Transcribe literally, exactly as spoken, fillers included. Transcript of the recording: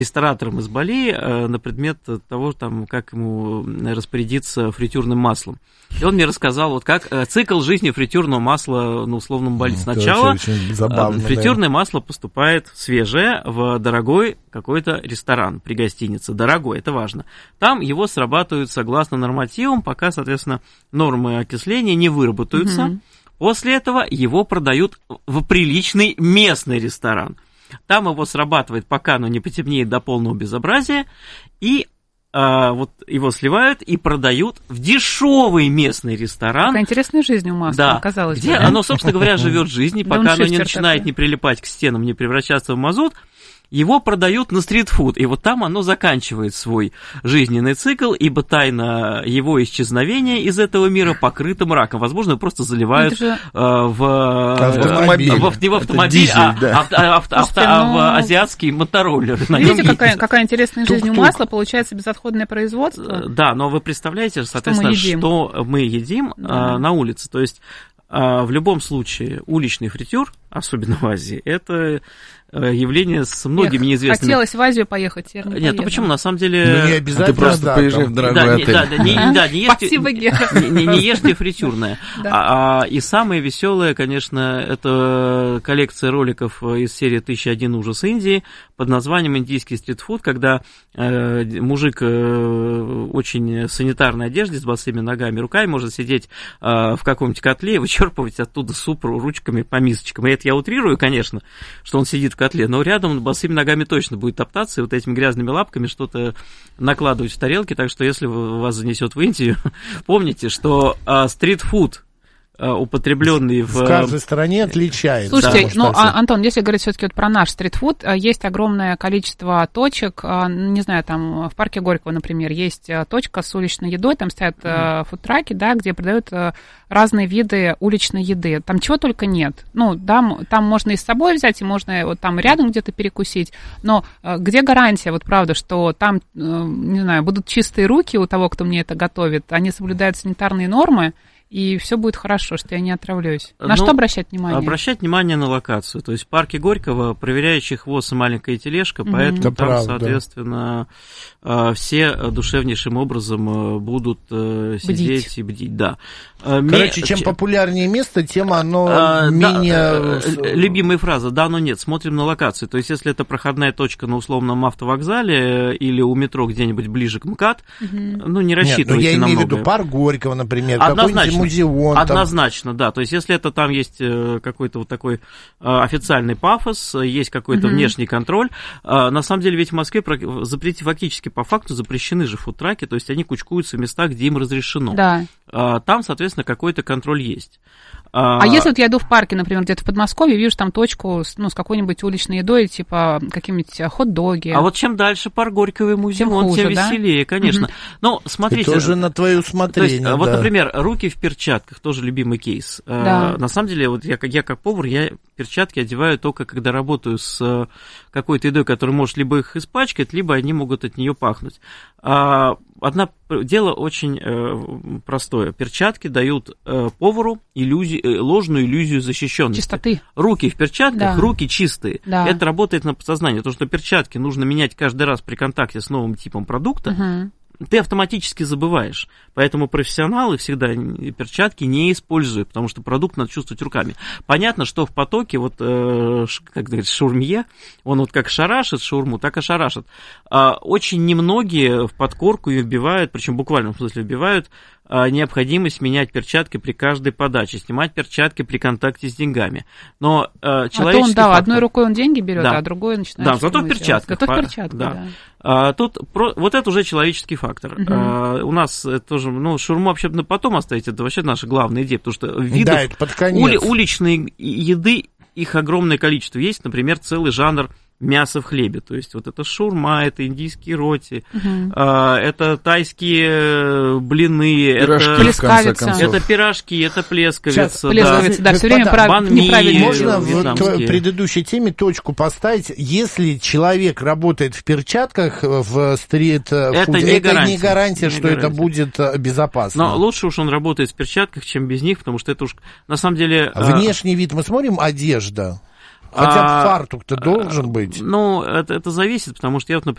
ресторатором из Бали на предмет того, там, как ему распорядиться фритюрным маслом. И он мне рассказал, вот как цикл жизни фритюрного масла на условном Бали. Сначала очень, очень забавно, фритюрное да. масло поступает свежее в дорогой какой-то ресторан при гостинице. Дорогой, это важно. Там его срабатывают согласно нормативам, пока, соответственно, нормы окисления не выработаются. Mm-hmm. После этого его продают в приличный местный ресторан. Там его срабатывает, пока оно не потемнеет до полного безобразия, и а, вот его сливают и продают в дешевый местный ресторан. Какая интересная жизнь у масла, да, оказалось. где да? оно, собственно говоря, живет жизнью, пока оно не начинает не прилипать к стенам, не превращаться в мазут. Его продают на стритфуд, и вот там оно заканчивает свой жизненный цикл, ибо тайна его исчезновения из этого мира покрыта мраком. Возможно, просто заливают же... э, в автомобиль, в, не в автомобиль, дизель, а, да. авто, авто, авто, а в азиатский мотороллер. Видите, какая, какая интересная жизнь у масла, получается безотходное производство? Да, но вы представляете, соответственно, что мы едим, что мы едим да. на улице. То есть в любом случае уличный фритюр, особенно в Азии, это явление с многими Эх, неизвестными... Хотелось в Азию поехать, я не Нет, поеду. ну почему, на самом деле... Ну, не обязательно, а ты просто да, поезжай там... в дорогой да, отель. Да, да, не, да, не ешьте, Спасибо, Гера. Не, не, не ешьте фритюрное. Да. А, а, и самое веселое, конечно, это коллекция роликов из серии «Тысяча один ужас Индии» под названием «Индийский стритфуд», когда э, мужик э, очень санитарной одежде с босыми ногами, руками может сидеть э, в каком-нибудь котле и вычерпывать оттуда суп ручками по мисочкам. И это я утрирую, конечно, что он сидит в котле, но рядом босыми ногами точно будет топтаться и вот этими грязными лапками что-то накладывать в тарелки, так что если вас занесет в Индию, помните, что а, стритфуд, а, употребленный в... В каждой стране отличается. Слушайте, да, ну, а, Антон, если говорить все-таки вот про наш стритфуд, есть огромное количество точек, не знаю, там в парке Горького, например, есть точка с уличной едой, там стоят mm. фудтраки, да, где продают разные виды уличной еды. Там чего только нет. Ну, там, там можно и с собой взять, и можно вот там рядом где-то перекусить. Но где гарантия, вот правда, что там, не знаю, будут чистые руки у того, кто мне это готовит, они соблюдают санитарные нормы, и все будет хорошо, что я не отравлюсь. На ну, что обращать внимание? Обращать внимание на локацию. То есть в парке Горького проверяющий хвост и маленькая тележка, mm-hmm. поэтому Это там, правда. соответственно, все душевнейшим образом будут бдить. сидеть и бдить. Да. Короче, чем популярнее место, тем оно а, менее... Да, любимая фраза «да, но нет». Смотрим на локацию. То есть если это проходная точка на условном автовокзале или у метро где-нибудь ближе к МКАД, mm-hmm. ну, не рассчитывайте нет, на я имею многое. в виду парк Горького, например, Однозначно. какой-нибудь музеон. Однозначно, там... да. То есть, если это там есть какой-то вот такой официальный пафос, есть какой-то mm-hmm. внешний контроль, на самом деле ведь в Москве запретить фактически по факту запрещены же фудтраки, то есть они кучкуются в местах, где им разрешено. Да. Там, соответственно, какой-то контроль есть. А, а если вот я иду в парке, например, где-то в Подмосковье, вижу там точку с, ну, с какой-нибудь уличной едой, типа какие-нибудь хот-доги. А вот чем дальше парк Горького и музеон, тем, хуже, тем веселее, да? Конечно. Mm-hmm. Но смотрите... И тоже на твое усмотрение. То есть, да. Вот, например, руки в перчатках, тоже любимый кейс. Да. На самом деле, вот я, я как повар, я перчатки одеваю только когда работаю с какой-то едой, которая может либо их испачкать, либо они могут от нее пахнуть. Одно дело очень э, простое. Перчатки дают э, повару иллюзию, э, ложную иллюзию защищенности. Чистоты. Руки в перчатках, да. Руки чистые. Да. Это работает на подсознание. То, что перчатки нужно менять каждый раз при контакте с новым типом продукта, угу. ты автоматически забываешь. Поэтому профессионалы всегда перчатки не используют, потому что продукт надо чувствовать руками. Понятно, что в потоке, вот, э, как говорится, шаурмье, он вот как шарашит шаурму, так и шарашит. А очень немногие в подкорку ее вбивают, причем буквально в смысле вбивают, необходимость менять перчатки при каждой подаче, снимать перчатки при контакте с деньгами. Но э, человеческий а то он, да, фактор... одной рукой он деньги берет, да. а другой начинает... Да, зато в перчатках. Зато в перчатках, да. да. А, тут про... вот это уже человеческий фактор. Угу. А, у нас тоже, ну, шаурму вообще на потом оставить, это вообще наша главная идея, потому что видов да, это под конец. Ули... уличной еды, их огромное количество. Есть, например, целый жанр мясо в хлебе, то есть вот это шаурма, это индийские роти, uh-huh. а, это тайские блины, пирожки, это, это пирожки, это плесковица, плесковица, да, да, все время прав... неправильно. Можно в предыдущей теме точку поставить, если человек работает в перчатках в стрит, это, фуд, не, это гарантия. не гарантия, не что гарантия. это будет безопасно. Но лучше уж он работает в перчатках, чем без них, потому что это уж на самом деле... Внешний вид мы смотрим, одежда. Хотя бы а, фартук-то должен быть. Ну, это, это зависит, потому что я вот, например,